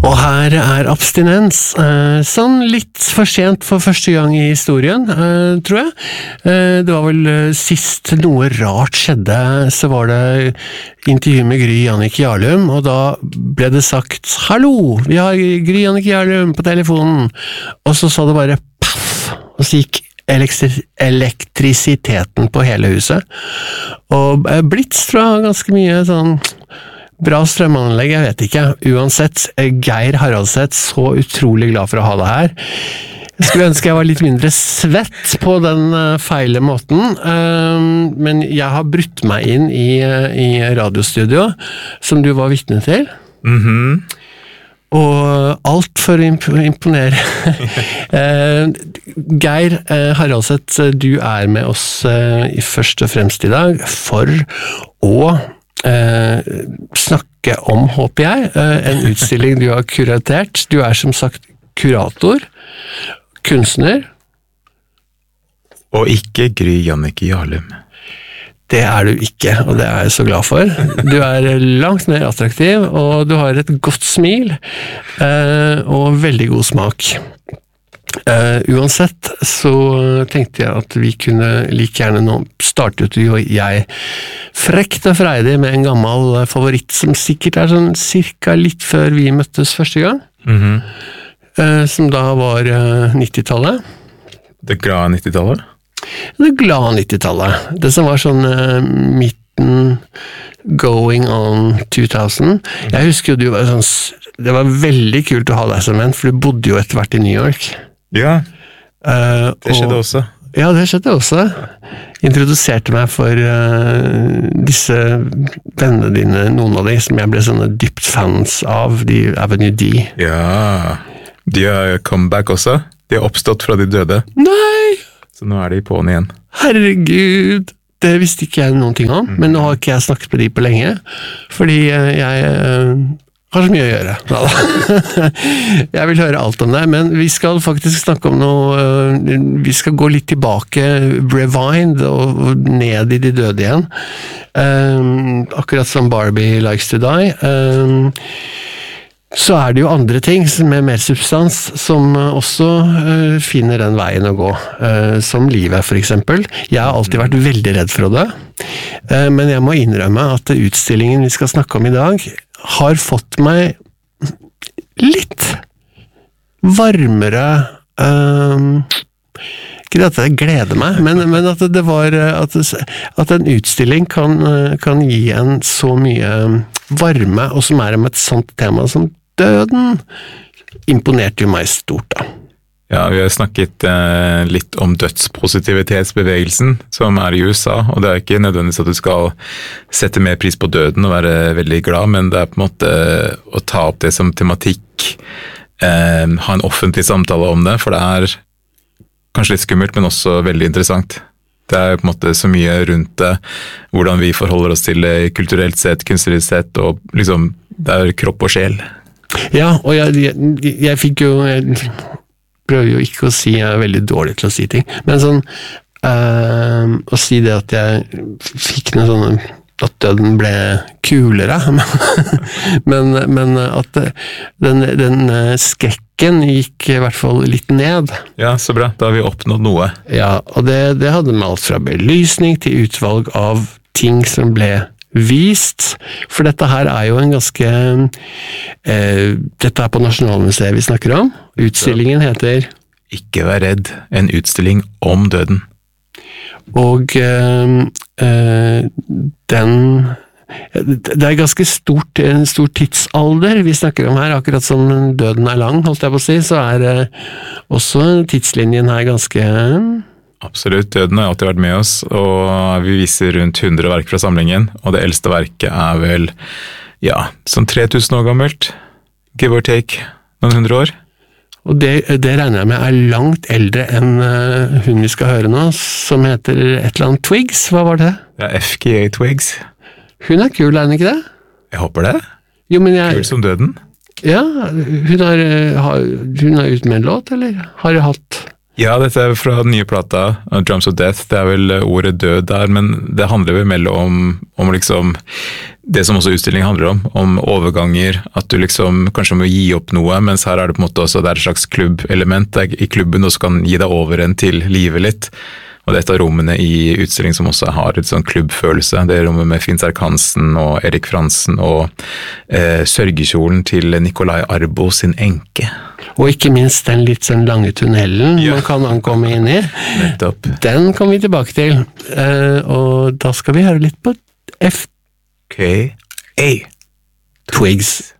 Og her abstinens, sånn litt for sent for første gang i historien, tror jeg. Det var vel sist noe rart skjedde, så var det intervju med Gry Jannicke Jarlum, og da ble det sagt, hallo, vi har Gry Jannicke Jarlum på telefonen, og så sa det bare paff, og så gikk elektrisiteten på hele huset, og blitz fra ganske mye sånn bra strømanlegg, jeg vet ikke. Uansett, Geir Haraldseth, så utrolig glad for å ha det her. Jeg skulle ønske jeg var litt mindre svett på den feile måten, men jeg har brutt meg inn i radiostudio, som du var vitne til. Og alt for å imponere. Geir Haraldseth, du med oss først og fremst i dag for å snakke om, håper jeg, en utstilling du har kuratert. Du som sagt kurator, kunstner. Og ikke Gry Jannicke Jarlum. Det du ikke, og det jeg så glad for. Du langt mer attraktiv, og du har et godt smil, og veldig god smak. Uansett så tenkte jeg at vi kunne like gjerne nå startet jo jeg frekt og freidig med en gammel favoritt som sikkert sånn cirka litt før vi møttes første gang, som da var 90-tallet. Det glade 90-tallet? Det glade 90-tallet. Det som var sånn midten going on 2000. Jeg husker jo du var sånn, det var veldig kult å ha deg som en, for du bodde jo etter hvert i New York. Ja, det skjedde også. Ja, det skjedde også. Introduserte meg for disse vennene dine, noen av de som jeg ble sånne dypt fans av, de Avenue D. Ja, de har comeback også. De har oppstått fra de døde. Nei! Så nå de på'n igjen. Herregud, det visste ikke jeg noen ting om, men nå har ikke jeg snakket med de på lenge, fordi jeg har så mye å gjøre. Jeg vil høre alt om det, men vi skal faktisk snakke om noe, vi skal gå litt tilbake, rewind, og ned i de døde igjen. Akkurat som Barbie Likes to Die. Så det jo andre ting med mer substans som også finner den veien å gå, som livet for eksempel. Jeg har alltid vært veldig redd for å dø, men jeg må innrømme at utstillingen vi skal snakke om i dag har fått meg litt varmere, ikke at jeg gleder meg, men at det var at en utstilling kan gi en så mye varme, og som om et sånt tema som døden, imponerte jo meg stort da. Ja, vi har snakket litt om dødspositivitetsbevegelsen som i USA, og det ikke nødvendigvis at du skal sette mer pris på døden og være veldig glad, men det på en måte å ta opp det som tematikk, ha en offentlig samtale om det, for det kanskje litt skummelt, men også veldig interessant. Det på en måte så mye rundt det, hvordan vi forholder oss til det kulturelt sett, kunstnerisk sett, og liksom, det kropp og sjel. Ja, og jeg fikk jo... Jeg prøver jo ikke å si, jeg veldig dårlig til å si ting, men sånn, å si det at jeg fikk noe sånn, at døden ble kulere, men at den skrekken gikk i hvert fall litt ned. Ja, så bra, da har vi oppnådd noe. Ja, og det hadde med alt fra belysning til utvalg av ting som ble vist, for dette her jo en ganske dette på Nasjonalmuseet vi snakker om. Utstillingen heter Ikke vær redd, en utstilling om døden. Og det ganske en stor tidsalder vi snakker om her, akkurat som døden lang, holdt jeg på å si, så også tidslinjen her ganske... Absolutt, døden har alltid vært med oss, og vi viser rundt 100 verk fra samlingen, og det eldste verket vel, ja, sånn 3000 år gammelt, give or take, noen 100 år. Og det regner jeg med langt eldre enn hun vi skal høre nå, som heter et eller annet Twigs, hva var det? Ja, FKA Twigs. Hun kul, hun ikke det? Jeg håper det. Jo, men kul som døden. Ja, hun har ut med en låt, eller har jeg hatt... Ja, dette fra den nye plata, Drums of Death, det vel ordet død der, men det handler vel mellom om liksom det som også utstillingen handler om overganger, at du liksom kanskje må gi opp noe, mens her er det på en måte også, det er et slags klubbelement, det er i klubben også kan gi deg over en til livet litt. Og det er et av rommene i utstillingen som også har et sånn klubbfølelse. Det er rommet med Finn Serkansen og Erik Fransen og sørgekjolen til Nikolai Arbo sin enke. Og ikke minst den litt sånn lange tunnelen man kan ankomme inn i. Nettopp. Den kommer vi tilbake til. Og da skal vi høre litt på FKA. Twigs.